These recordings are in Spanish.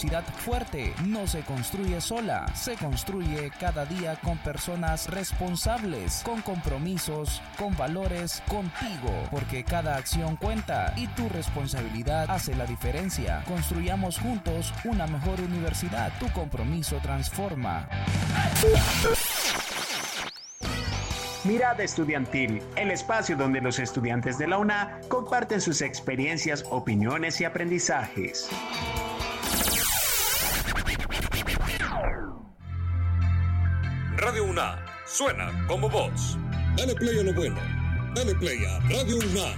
universidad fuerte no se construye sola, se construye cada día con personas responsables, con compromisos, con valores, contigo, porque cada acción cuenta y tu responsabilidad hace la diferencia. Construyamos juntos una mejor universidad. Tu compromiso transforma. Mirada Estudiantil, el espacio donde los estudiantes de la UNA comparten sus experiencias, opiniones y aprendizajes. Radio UNA, suena como voz. Dale play a lo bueno. Dale play a Radio UNA.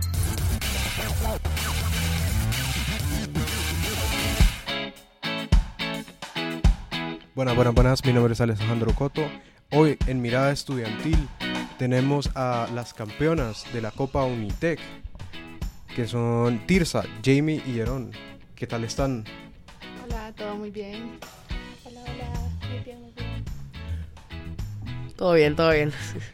Buenas, mi nombre es Alejandro Coto. Hoy en Mirada Estudiantil tenemos a las campeonas de la Copa Unitec, que son Tirsa, Jamie y Herón. ¿Qué tal están? Hola, todo muy bien. Hola, muy bien. Todo bien.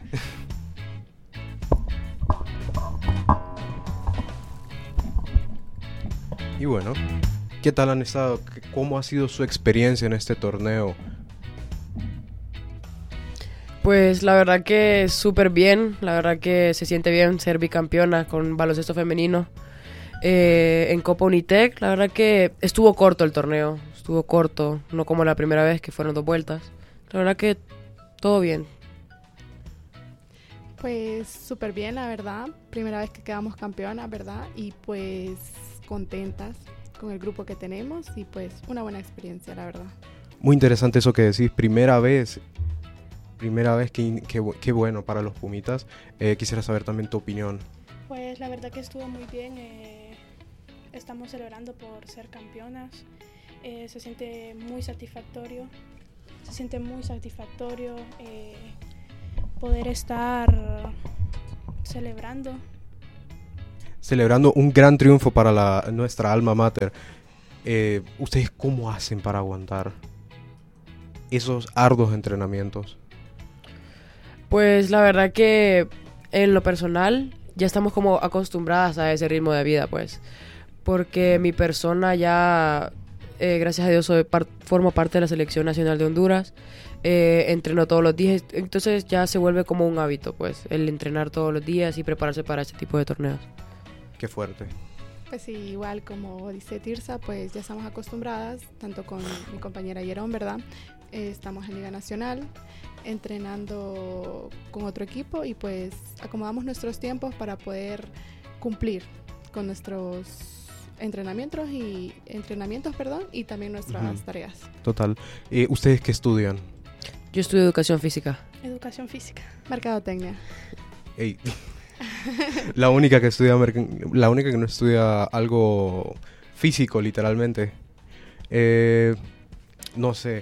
Y bueno, ¿qué tal han estado? ¿Cómo ha sido su experiencia en este torneo? Pues la verdad que súper bien, la verdad que se siente bien ser bicampeona con baloncesto femenino en Copa Unitec. La verdad que estuvo corto el torneo, no como la primera vez que fueron 2 vueltas. La verdad que todo bien. Pues súper bien, la verdad. Primera vez que quedamos campeonas, ¿verdad? Y pues contentas con el grupo que tenemos y pues una buena experiencia, la verdad. Muy interesante eso que decís, primera vez, qué bueno para los Pumitas. Quisiera saber también tu opinión. Pues la verdad que estuvo muy bien. Estamos celebrando por ser campeonas. Se siente muy satisfactorio. Poder estar celebrando un gran triunfo para nuestra alma mater. ¿Ustedes cómo hacen para aguantar esos arduos entrenamientos? Pues la verdad que en lo personal ya estamos como acostumbradas a ese ritmo de vida, pues, porque mi persona ya, gracias a Dios, formo parte de la Selección Nacional de Honduras. Entreno todos los días, entonces ya se vuelve como un hábito, pues, el entrenar todos los días y prepararse para este tipo de torneos. Qué fuerte. Pues sí, igual como dice Tirsa, pues ya estamos acostumbradas, tanto con mi compañera Yerón, ¿verdad? Estamos en Liga Nacional, entrenando con otro equipo y pues acomodamos nuestros tiempos para poder cumplir con nuestros entrenamientos y también nuestras tareas. Total. ¿Ustedes qué estudian? Yo estudio Educación Física. Mercadotecnia. Ey. La única que no estudia algo físico, literalmente. No sé.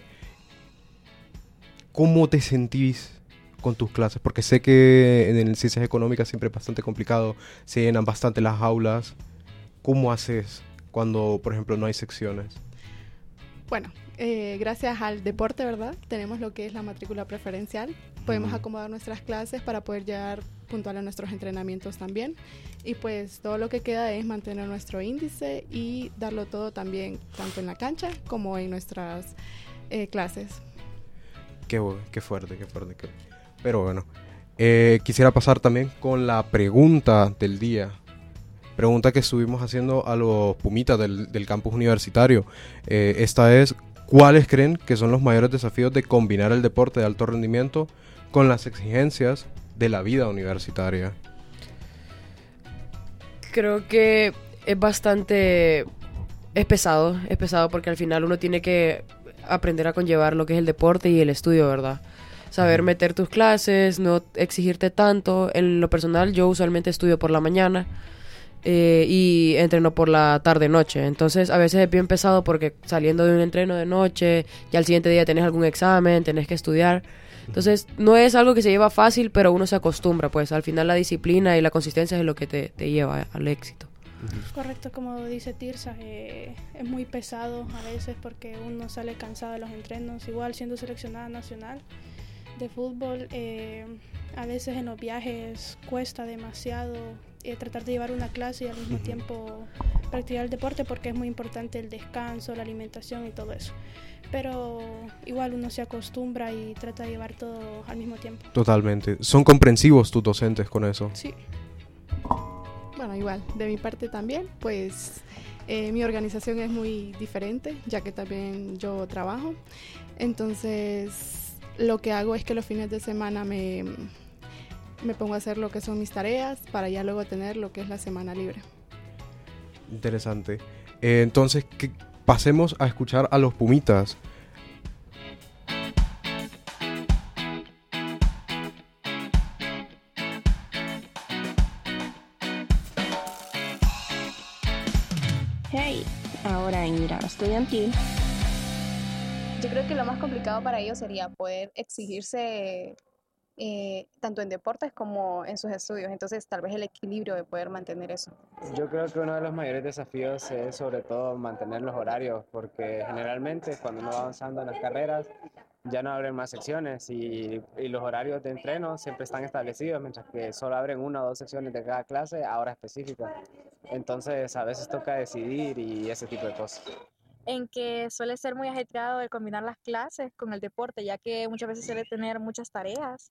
¿Cómo te sentís con tus clases? Porque sé que en ciencias económicas siempre es bastante complicado, se llenan bastante las aulas. ¿Cómo haces cuando, por ejemplo, no hay secciones? Bueno, gracias al deporte, ¿verdad? Tenemos lo que es la matrícula preferencial. Podemos acomodar nuestras clases para poder llegar puntual a nuestros entrenamientos también. Y pues todo lo que queda es mantener nuestro índice y darlo todo también, tanto en la cancha como en nuestras clases. Qué fuerte. Pero bueno, quisiera pasar también con la pregunta del día. Pregunta que estuvimos haciendo a los Pumitas del campus universitario. Esta es, ¿cuáles creen que son los mayores desafíos de combinar el deporte de alto rendimiento con las exigencias de la vida universitaria? Creo que es pesado porque al final uno tiene que aprender a conllevar lo que es el deporte y el estudio, ¿verdad? Saber meter tus clases, no exigirte tanto. En lo personal, yo usualmente estudio por la mañana y entreno por la tarde-noche. Entonces, a veces es bien pesado porque saliendo de un entreno de noche, ya al siguiente día tenés algún examen, tenés que estudiar. Entonces, no es algo que se lleva fácil, pero uno se acostumbra, pues. Al final la disciplina y la consistencia es lo que te lleva al éxito. Correcto, como dice Tirsa, es muy pesado a veces porque uno sale cansado de los entrenos. Igual siendo seleccionada nacional de fútbol, a veces en los viajes cuesta demasiado tratar de llevar una clase y al mismo tiempo practicar el deporte, porque es muy importante el descanso, la alimentación y todo eso. Pero igual uno se acostumbra y trata de llevar todo al mismo tiempo. Totalmente. ¿Son comprensivos tus docentes con eso? Sí. Bueno, igual, de mi parte también, pues mi organización es muy diferente, ya que también yo trabajo. Entonces, lo que hago es que los fines de semana me pongo a hacer lo que son mis tareas para ya luego tener lo que es la semana libre. Interesante. Entonces, pasemos a escuchar a los Pumitas. Hey, ahora en Mirada Estudiantil. Yo creo que lo más complicado para ellos sería poder exigirse tanto en deportes como en sus estudios. Entonces, tal vez el equilibrio de poder mantener eso. Yo creo que uno de los mayores desafíos es sobre todo mantener los horarios, porque generalmente cuando uno va avanzando en las carreras ya no abren más secciones y los horarios de entreno siempre están establecidos, mientras que solo abren 1 o 2 secciones de cada clase a hora específica. Entonces a veces toca decidir y ese tipo de cosas. En que suele ser muy ajetreado el combinar las clases con el deporte, ya que muchas veces suele tener muchas tareas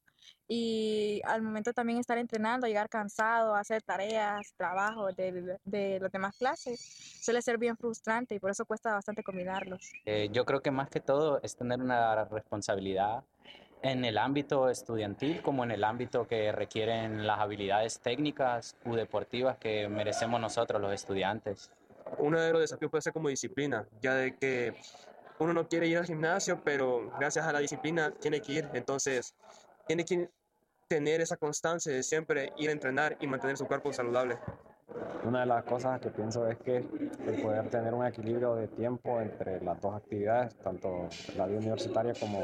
y al momento también estar entrenando, llegar cansado, hacer tareas, trabajo de las demás clases, suele ser bien frustrante y por eso cuesta bastante combinarlos. Yo creo que más que todo es tener una responsabilidad en el ámbito estudiantil como en el ámbito que requieren las habilidades técnicas u deportivas que merecemos nosotros los estudiantes. Uno de los desafíos puede ser como disciplina, ya de que uno no quiere ir al gimnasio, pero gracias a la disciplina tiene que ir, entonces tiene que tener esa constancia de siempre ir a entrenar y mantener su cuerpo saludable. Una de las cosas que pienso es que el poder tener un equilibrio de tiempo entre las dos actividades, tanto la vida universitaria como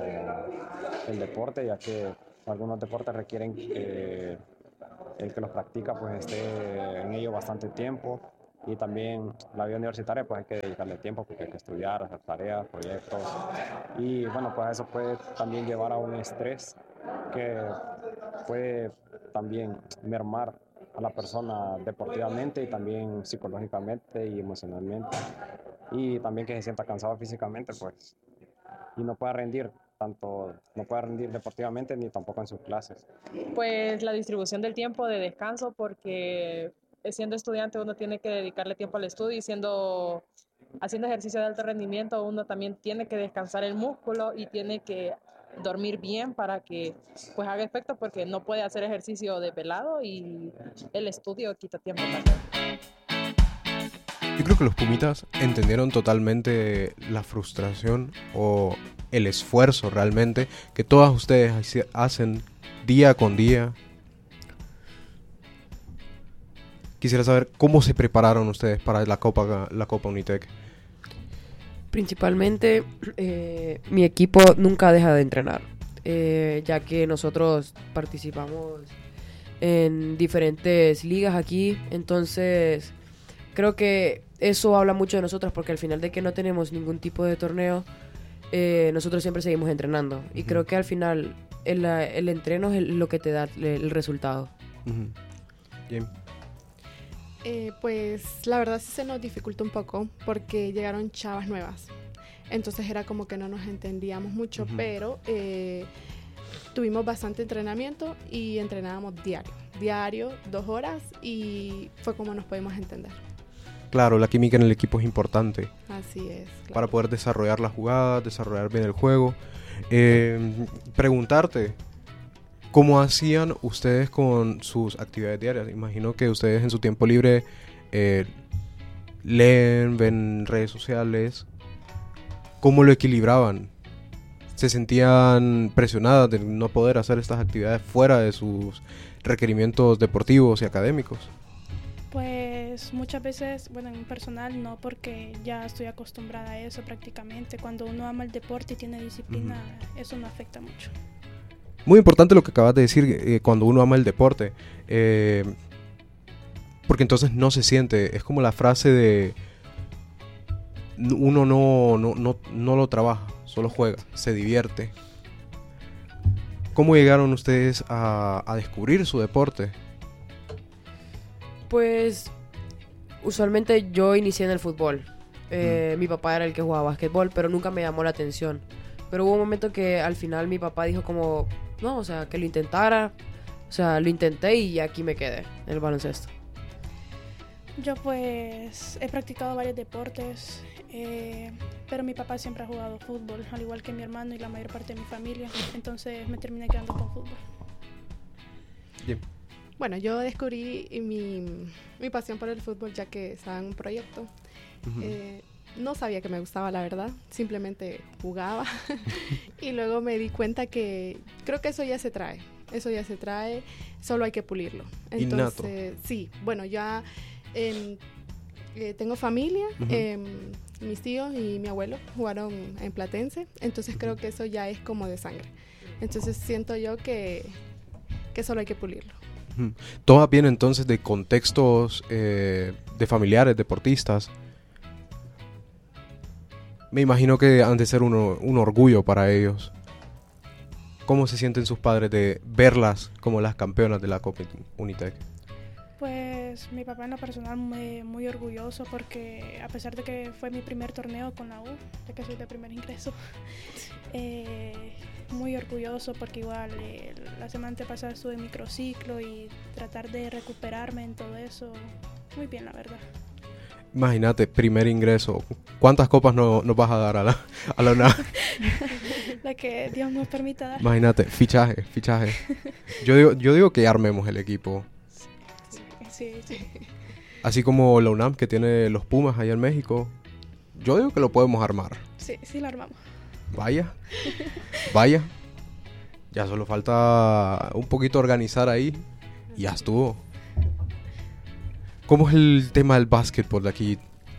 el deporte, ya que algunos deportes requieren que el que los practica pues esté en ello bastante tiempo. Y también la vida universitaria pues hay que dedicarle tiempo porque hay que estudiar, hacer tareas, proyectos y bueno, pues eso puede también llevar a un estrés que puede también mermar a la persona deportivamente y también psicológicamente y emocionalmente y también que se sienta cansado físicamente pues y no pueda rendir deportivamente ni tampoco en sus clases. Pues la distribución del tiempo de descanso, porque siendo estudiante uno tiene que dedicarle tiempo al estudio y haciendo ejercicio de alto rendimiento uno también tiene que descansar el músculo y tiene que dormir bien para que pues haga efecto, porque no puede hacer ejercicio desvelado y el estudio quita tiempo también. Yo creo que los Pumitas entendieron totalmente la frustración o el esfuerzo realmente que todas ustedes hacen día con día. Quisiera saber cómo se prepararon ustedes para la Copa Unitec. Principalmente, mi equipo nunca deja de entrenar, ya que nosotros participamos en diferentes ligas aquí, entonces creo que eso habla mucho de nosotros, porque al final de que no tenemos ningún tipo de torneo, nosotros siempre seguimos entrenando, y creo que al final el entreno es lo que te da el resultado. Bien. Pues la verdad sí se nos dificultó un poco porque llegaron chavas nuevas, entonces era como que no nos entendíamos mucho, pero tuvimos bastante entrenamiento y entrenábamos diario 2 horas y fue como nos pudimos entender. Claro, la química en el equipo es importante. Así es, claro. Para poder desarrollar la jugada, desarrollar bien el juego. Preguntarte, ¿cómo hacían ustedes con sus actividades diarias? Imagino que ustedes en su tiempo libre leen, ven redes sociales. ¿Cómo lo equilibraban? ¿Se sentían presionadas de no poder hacer estas actividades fuera de sus requerimientos deportivos y académicos? Pues muchas veces, bueno, en personal no, porque ya estoy acostumbrada a eso prácticamente. Cuando uno ama el deporte y tiene disciplina, eso no afecta mucho. Muy importante lo que acabas de decir, cuando uno ama el deporte, porque entonces no se siente, es como la frase de uno no lo trabaja, solo juega, se divierte. ¿Cómo llegaron ustedes a descubrir su deporte? Pues usualmente yo inicié en el fútbol. Mi papá era el que jugaba básquetbol, pero nunca me llamó la atención. Pero hubo un momento que al final mi papá dijo como, no, o sea, que lo intentara. O sea, lo intenté y aquí me quedé en el baloncesto. Yo pues he practicado varios deportes, pero mi papá siempre ha jugado fútbol, al igual que mi hermano y la mayor parte de mi familia. Entonces me terminé quedando con fútbol. Bien. Bueno, yo descubrí mi pasión por el fútbol ya que estaba en un proyecto. No sabía que me gustaba, la verdad. Simplemente jugaba. Y luego me di cuenta que creo que eso ya se trae. Eso ya se trae, solo hay que pulirlo. Entonces, sí, bueno, ya tengo familia. Mis tíos y mi abuelo jugaron en Platense. Entonces creo que eso ya es como de sangre. Entonces siento yo que solo hay que pulirlo. Todo viene entonces de contextos de familiares, deportistas. Me imagino que han de ser un orgullo para ellos. ¿Cómo se sienten sus padres de verlas como las campeonas de la Copa Unitec? Pues mi papá en lo personal muy orgulloso porque a pesar de que fue mi primer torneo con la U, de que soy de primer ingreso, muy orgulloso porque igual la semana antepasada estuve en microciclo y tratar de recuperarme en todo eso, muy bien la verdad. Imagínate, primer ingreso. ¿Cuántas copas nos vas a dar a la UNA? La que Dios nos permita dar. Imagínate, fichaje. Yo digo que armemos el equipo. Sí. Así como la UNAM que tiene los Pumas allá en México. Yo digo que lo podemos armar. Sí, lo armamos. Vaya. Ya solo falta un poquito organizar ahí y ya estuvo. ¿Cómo es el tema del básquetbol de aquí?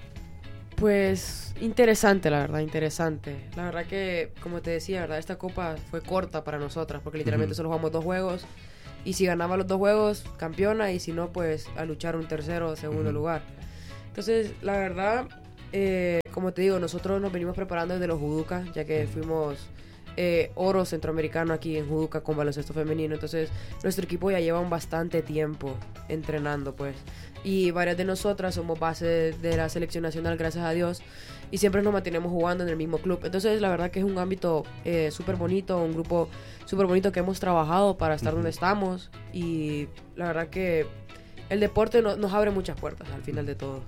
Pues interesante, la verdad, interesante. La verdad que, como te decía, ¿verdad? Esta copa fue corta para nosotras porque literalmente solo jugamos 2 juegos. Y si ganaba los 2 juegos, campeona, y si no, pues a luchar un tercero o segundo lugar. Entonces, la verdad, como te digo, nosotros nos venimos preparando desde los juducas, ya que fuimos oro centroamericano aquí en juduca con baloncesto femenino. Entonces, nuestro equipo ya lleva un bastante tiempo entrenando, pues. Y varias de nosotras somos base de la selección nacional, gracias a Dios. Y siempre nos mantenemos jugando en el mismo club. Entonces, la verdad que es un ámbito súper bonito, un grupo súper bonito que hemos trabajado para estar donde estamos. Y la verdad que el deporte nos abre muchas puertas al final de todo.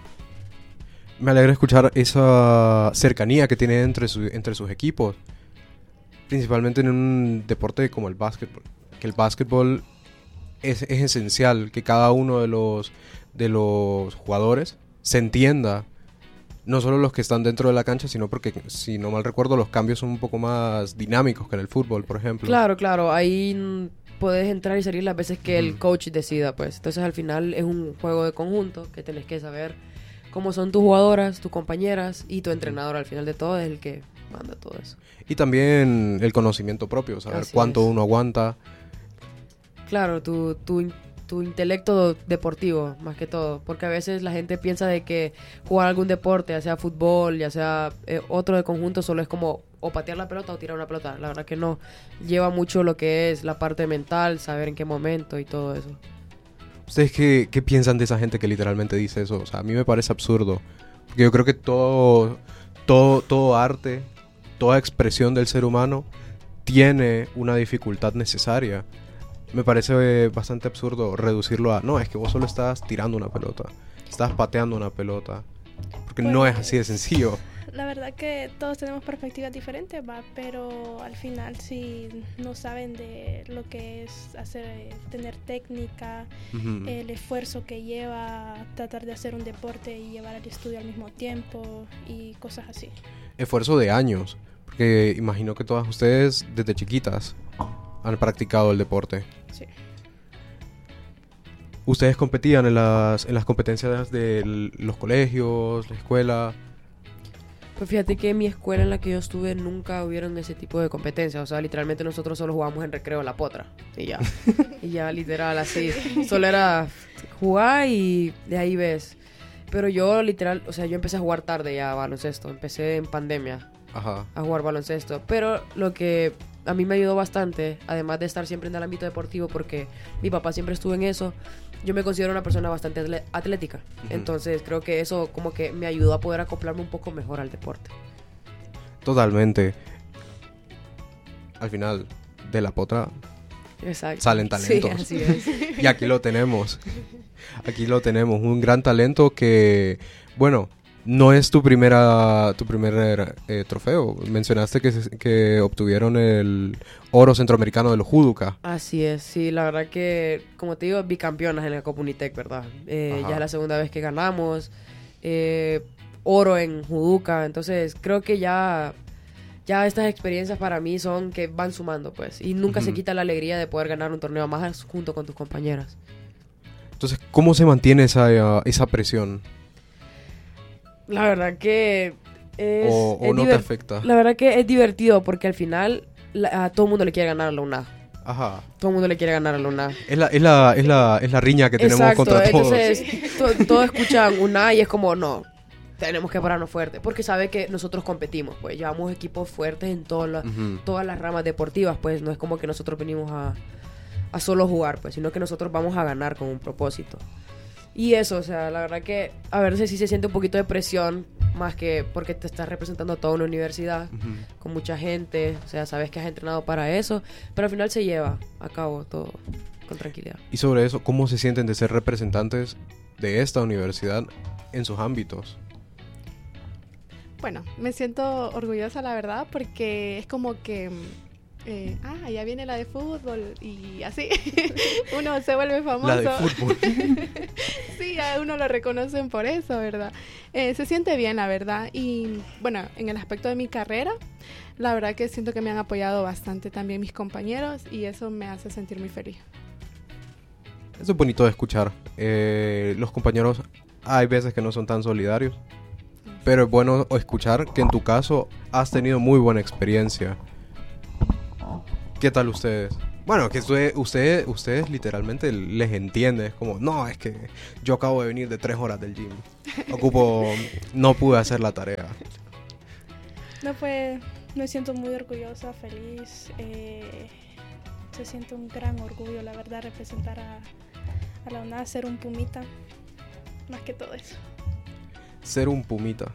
Me alegra escuchar esa cercanía que tiene entre sus equipos. Principalmente en un deporte como el básquetbol. Que el básquetbol es esencial que cada uno de los jugadores se entienda. No solo los que están dentro de la cancha, sino porque, si no mal recuerdo, los cambios son un poco más dinámicos que en el fútbol, por ejemplo. Claro. Ahí puedes entrar y salir las veces que el coach decida, pues. Entonces, al final es un juego de conjunto que tenés que saber cómo son tus jugadoras, tus compañeras y tu entrenador. Al final de todo es el que manda todo eso. Y también el conocimiento propio, saber cuánto uno aguanta. Claro, tu intelecto deportivo, más que todo. Porque a veces la gente piensa de que jugar algún deporte, ya sea fútbol, ya sea otro de conjunto, solo es como o patear la pelota o tirar una pelota. La verdad que no. Lleva mucho lo que es la parte mental, saber en qué momento y todo eso. ¿Ustedes qué piensan de esa gente que literalmente dice eso? O sea, a mí me parece absurdo. Porque yo creo que todo arte, toda expresión del ser humano tiene una dificultad necesaria. Me parece bastante absurdo reducirlo a, no, es que vos solo estás tirando una pelota, estás pateando una pelota, porque pues, no es así de sencillo. La verdad que todos tenemos perspectivas diferentes, pero al final si no saben de lo que es tener técnica, el esfuerzo que lleva tratar de hacer un deporte y llevar el estudio al mismo tiempo y cosas así. Esfuerzo de años, porque imagino que todas ustedes desde chiquitas han practicado el deporte. Sí. ¿Ustedes competían en las competencias de los colegios, la escuela? Pues fíjate que en mi escuela en la que yo estuve nunca hubieron ese tipo de competencias. O sea, literalmente nosotros solo jugábamos en recreo la potra. Y ya. Y ya, literal, así. Solo era jugar y de ahí ves. Pero yo literal, o sea, yo empecé a jugar tarde ya baloncesto. Empecé en pandemia a jugar baloncesto. Pero lo que a mí me ayudó bastante, además de estar siempre en el ámbito deportivo, porque mi papá siempre estuvo en eso, yo me considero una persona bastante atlética. Entonces creo que eso como que me ayudó a poder acoplarme un poco mejor al deporte. Totalmente. Al final, de la potra salen talentos. Sí, así es. Y aquí lo tenemos. Aquí lo tenemos. Un gran talento que, bueno, no es tu primer trofeo. Mencionaste que obtuvieron el oro centroamericano de los judoka. Así es, sí, la verdad que, como te digo, bicampeonas en la Copa Unitec, ¿verdad? Ya es la segunda vez que ganamos. Oro en judoka. Entonces, creo que ya estas experiencias para mí son que van sumando, pues. Y nunca se quita la alegría de poder ganar un torneo más junto con tus compañeras. Entonces, ¿cómo se mantiene esa presión? La verdad que ¿O no te afecta? La verdad que es divertido porque al final a todo el mundo le quiere ganar a la UNA. Ajá. Todo el mundo le quiere ganar a la UNA. Es la riña que tenemos contra todos. Entonces, todos escuchan UNA y es como, no, tenemos que pararnos fuerte. Porque sabe que nosotros competimos, pues. Llevamos equipos fuertes en todas las ramas deportivas, pues. No es como que nosotros venimos a solo jugar, pues. Sino que nosotros vamos a ganar con un propósito. Y eso, o sea, la verdad que a veces sí se siente un poquito de presión, más que porque te estás representando a toda una universidad, con mucha gente, o sea, sabes que has entrenado para eso, pero al final se lleva a cabo todo con tranquilidad. Y sobre eso, ¿cómo se sienten de ser representantes de esta universidad en sus ámbitos? Bueno, me siento orgullosa, la verdad, porque es como que... ya viene la de fútbol y así uno se vuelve famoso. La de fútbol. Sí, a uno lo reconocen por eso, ¿verdad? Se siente bien, la verdad. Y bueno, en el aspecto de mi carrera, la verdad que siento que me han apoyado bastante también mis compañeros y eso me hace sentir muy feliz. Eso es bonito de escuchar. Los compañeros hay veces que no son tan solidarios, pero es bueno escuchar que en tu caso has tenido muy buena experiencia. ¿Qué tal ustedes? Bueno, que ustedes literalmente les entienden. Es como, no, es que yo acabo de venir de 3 horas del gym. No pude hacer la tarea. No, pues me siento muy orgullosa, feliz. Se siente un gran orgullo, la verdad, representar a la UNA, ser un pumita, más que todo eso. Ser un pumita.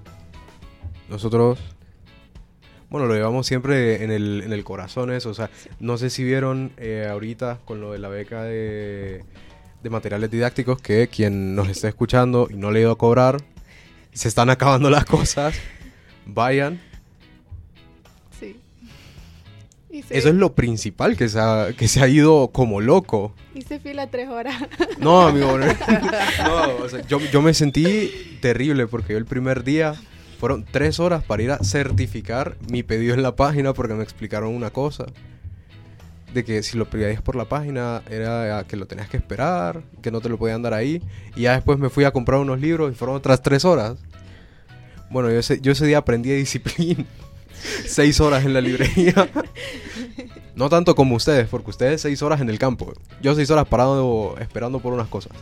Nosotros... Bueno, lo llevamos siempre en el corazón eso, o sea, no sé si vieron ahorita con lo de la beca de materiales didácticos que quien nos esté escuchando y no le ha ido a cobrar, se están acabando las cosas, vayan. Sí. Eso es lo principal, que se ha ido como loco. Hice fila 3 horas. No, amigo, no, o sea, yo me sentí terrible porque yo el primer día... Fueron 3 horas para ir a certificar mi pedido en la página porque me explicaron una cosa. De que si lo pedías por la página era que lo tenías que esperar, que no te lo podían dar ahí. Y ya después me fui a comprar unos libros y fueron otras 3 horas. Bueno, yo ese día aprendí disciplina. 6 horas en la librería. No tanto como ustedes, porque ustedes 6 horas en el campo. Yo 6 horas parado esperando por unas cosas.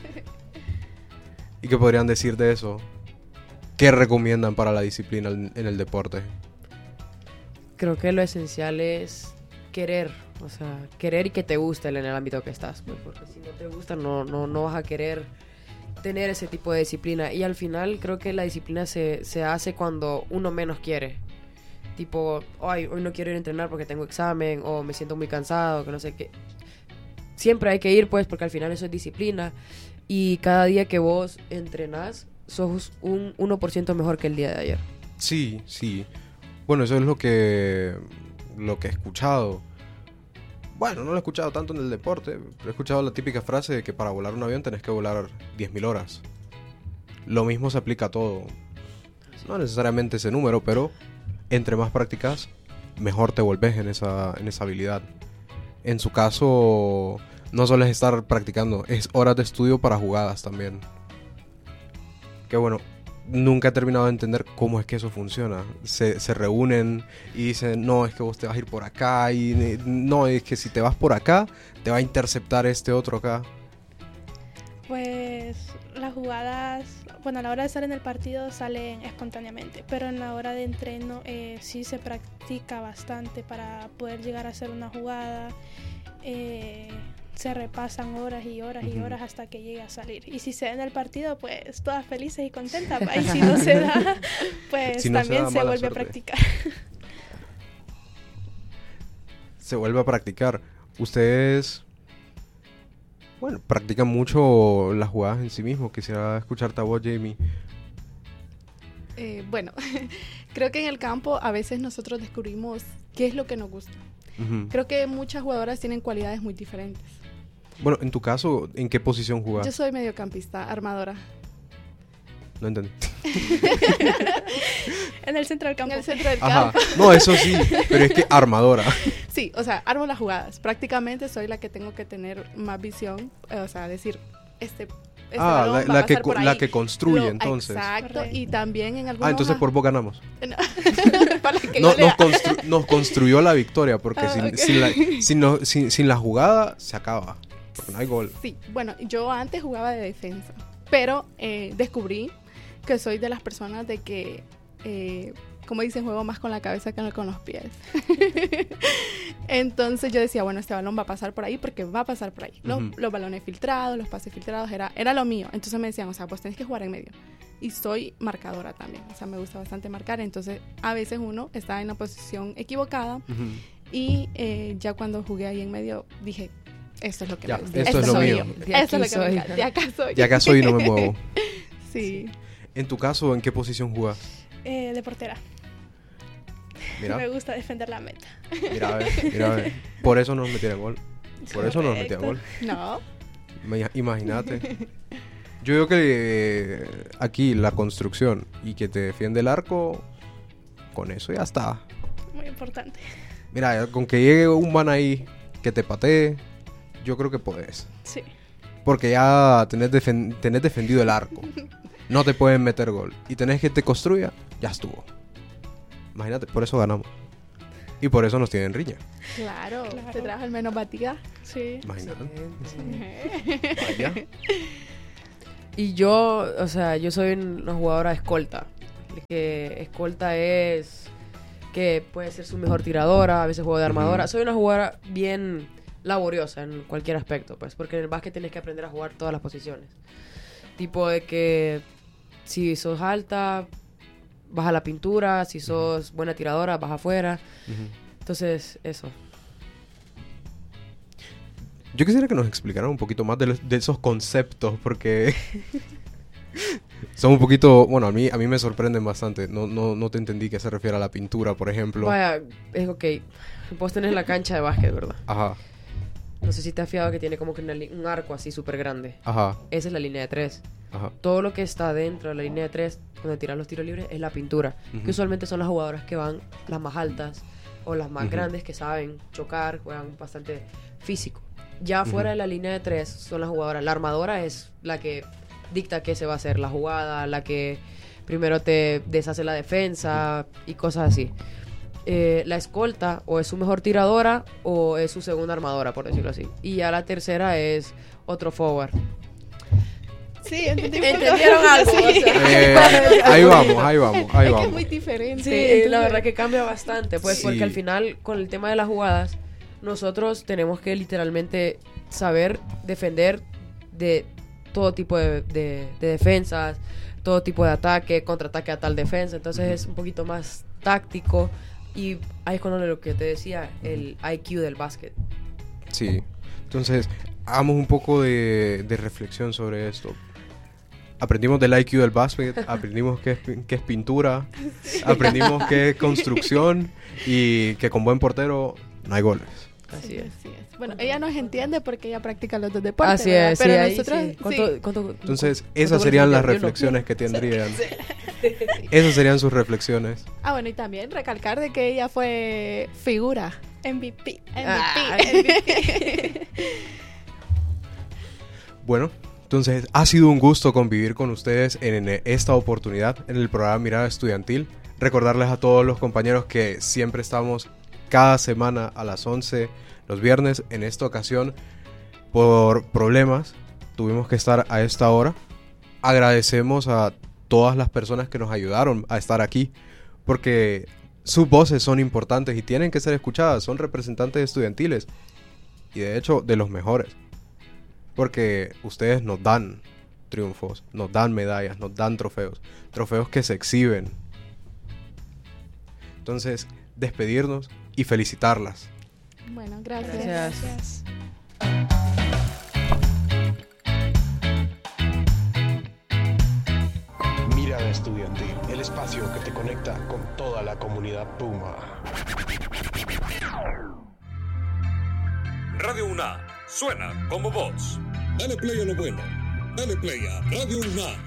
¿Y qué podrían decir de eso? ¿Qué recomiendan para la disciplina en el deporte? Creo que lo esencial es querer, o sea, querer y que te guste en el ámbito que estás, pues, porque si no te gusta no vas a querer tener ese tipo de disciplina. Y al final creo que la disciplina se hace cuando uno menos quiere. Tipo, hoy no quiero ir a entrenar porque tengo examen, o me siento muy cansado, que no sé qué. Siempre hay que ir, pues, porque al final eso es disciplina. Y cada día que vos entrenás, sos un 1% mejor que el día de ayer. Sí. Bueno, eso es lo que he escuchado. Bueno, no lo he escuchado tanto en el deporte, pero he escuchado la típica frase de que para volar un avión tenés que volar 10.000 horas. Lo mismo se aplica a todo. No necesariamente ese número, pero entre más practicas, mejor te volvés en esa habilidad. En su caso, no solo es estar practicando, es horas de estudio para jugadas también. Que bueno, nunca he terminado de entender cómo es que eso funciona. Se reúnen y dicen, no, es que vos te vas a ir por acá, y no, es que si te vas por acá, te va a interceptar este otro acá. Pues las jugadas, bueno, a la hora de estar en el partido salen espontáneamente, pero en la hora de entreno sí se practica bastante para poder llegar a hacer una jugada. se repasan horas y horas y horas hasta que llegue a salir. Y si se da en el partido, pues todas felices y contentas. Y si no se da, pues si no también se vuelve suerte. a practicar. Se vuelve a practicar. Ustedes, bueno, practican mucho las jugadas en sí mismos. Quisiera escucharte a vos, Jamie. Bueno, creo que en el campo a veces nosotros descubrimos qué es lo que nos gusta. Creo que muchas jugadoras tienen cualidades muy diferentes. Bueno, en tu caso, ¿en qué posición jugás? Yo soy mediocampista, armadora. No entendí. En el centro del campo. En el centro del Ajá. campo. No, eso sí, pero es que armadora. Sí, o sea, armo las jugadas. Prácticamente soy la que tengo que tener más visión, o sea, decir, este balón va a pasar por ahí. La que construye, entonces. Exacto, Correcto. y también en algunos... Entonces por vos ganamos. No. Para que No, golea. nos construyó la victoria, porque Ok. sin la jugada se acaba, porque no hay gol. Sí, bueno, yo antes jugaba de defensa, pero descubrí que soy de las personas de que, como dicen, juego más con la cabeza que con los pies. Entonces yo decía, bueno, este balón va a pasar por ahí porque va a pasar por ahí. Los balones filtrados, los pases filtrados, era lo mío. Entonces me decían, o sea, pues tenés que jugar en medio. Y soy marcadora también, o sea, me gusta bastante marcar. Entonces a veces uno está en la posición equivocada y ya cuando jugué ahí en medio dije, esto es lo que Ya, me gusta. esto es lo mío. Esto es lo que me encanta. De acá soy. De acá soy y no me muevo. Sí. En tu caso, ¿en qué posición jugás? De portera. Mira. Me gusta defender la meta. Mira a ver. Por eso nos metieron gol. Por eso nos metieron gol. No. Imagínate. Yo digo que aquí la construcción y que te defiende el arco, con eso ya está. Muy importante. Mira, con que llegue un man ahí que te patee, yo creo que podés. Sí. Porque ya tenés defendido el arco. No te pueden meter gol. Y tenés que te construya, ya estuvo. Imagínate, por eso ganamos. Y por eso nos tienen riña. Claro. Te traes al menos batida. Sí. Imagínate. Vaya. Y yo, o sea, yo soy una jugadora escolta. Que escolta es que puede ser su mejor tiradora, a veces juego de armadora. Soy una jugadora bien laboriosa en cualquier aspecto, pues, porque en el básquet tienes que aprender a jugar todas las posiciones. Tipo de que si sos alta, vas a la pintura, si sos buena tiradora, vas afuera. Entonces, eso. Yo quisiera que nos explicaran un poquito más de esos conceptos, porque son un poquito, bueno, a mí me sorprenden bastante. No te entendí que se refiere a la pintura, por ejemplo. Vaya, es ok. Vos tenés la cancha de básquet, ¿verdad? Ajá. No sé si te has fijado que tiene como que un arco así súper grande. Ajá. Esa es la línea de 3. Ajá. Todo lo que está dentro de la línea de 3, donde tiran los tiros libres, es la pintura. Que usualmente son las jugadoras que van las más altas o las más grandes, que saben chocar, juegan bastante físico. Ya fuera de la línea de 3 son las jugadoras. La armadora es la que dicta qué se va a hacer la jugada, la que primero te deshace la defensa y cosas así. La escolta o es su mejor tiradora o es su segunda armadora, por decirlo así. Y ya la tercera es otro forward. Sí, ¿Entendieron algo? Sí. O sea, Ahí vamos. Es que es muy diferente. Sí, entonces... la verdad que cambia bastante, pues, Sí. porque al final, con el tema de las jugadas, nosotros tenemos que literalmente saber defender de todo tipo de defensas, todo tipo de ataque, contraataque a tal defensa. Entonces es un poquito más táctico y ahí es cuando lo que te decía, el IQ del básquet. Sí. Entonces, hagamos un poco de reflexión sobre esto. Aprendimos del IQ del básquet, aprendimos qué es pintura, aprendimos qué es construcción y que con buen portero no hay goles. Así es. Así es. Bueno, ella nos entiende porque ella practica los dos deportes. Así ¿verdad? es, Pero sí, ahí nosotros sí. sí. Entonces, esas serían las reflexiones que tendrían. Esas serían sus reflexiones. Ah, bueno, y también recalcar de que ella fue figura. MVP. MVP. Bueno, entonces ha sido un gusto convivir con ustedes en esta oportunidad en el programa Mirada Estudiantil. Recordarles a todos los compañeros que siempre estamos cada semana a las 11 los viernes. En esta ocasión, por problemas, tuvimos que estar a esta hora. Agradecemos a todas las personas que nos ayudaron a estar aquí, porque sus voces son importantes y tienen que ser escuchadas. Son representantes estudiantiles y de hecho de los mejores. porque ustedes nos dan triunfos, nos dan medallas, nos dan trofeos que se exhiben. Entonces, despedirnos y felicitarlas. Bueno, gracias. Gracias. Mirada Estudiantil, el espacio que te conecta con toda la comunidad Puma. Radio UNA suena como vos. Dale play a lo bueno. Dale play a Radio UNA.